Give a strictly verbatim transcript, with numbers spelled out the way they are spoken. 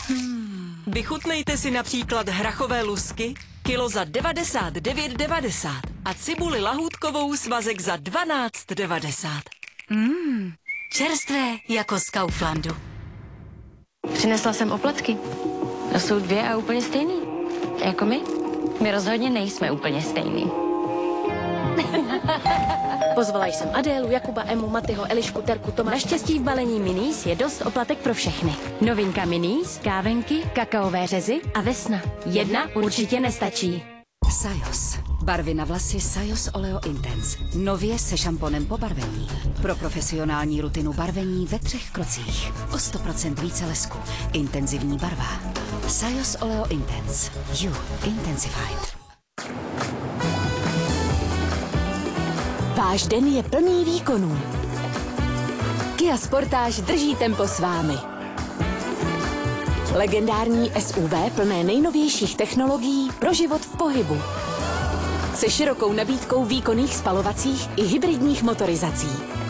Hmm. Vychutnejte si například hrachové lusky, kilo za devadesát devět devadesát a cibuli lahůdkovou svazek za dvanáct devadesát. Mmm, čerstvé jako z Kauflandu. Přinesla jsem opletky. To jsou dvě a úplně stejný. Jako my. My rozhodně nejsme úplně stejný. Pozvala jsem Adélu, Jakuba, Emu, Matyho, Elišku, Terku, Tomáš. Naštěstí v balení Minis je dost oplatek pro všechny. Novinka Minis, kávenky, kakaové řezy a vesna. Jedna určitě nestačí. Sajos. Barvy na vlasy Sajos Oleo Intense. Nově se šamponem po barvení. Pro profesionální rutinu barvení ve třech krocích. O sto procent více lesku. Intenzivní barva. Sajos Oleo Intense. You Intensified. Váš den je plný výkonů. Kia Sportage drží tempo s vámi. Legendární S U V plné nejnovějších technologií pro život v pohybu. Se širokou nabídkou výkonných spalovacích i hybridních motorizací.